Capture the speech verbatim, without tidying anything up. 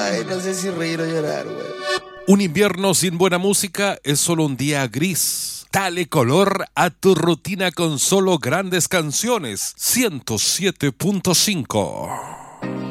Ay, no sé si reír o llorar, güey. Un invierno sin buena música es solo un día gris. Dale color a tu rutina con solo grandes canciones. ciento siete punto cinco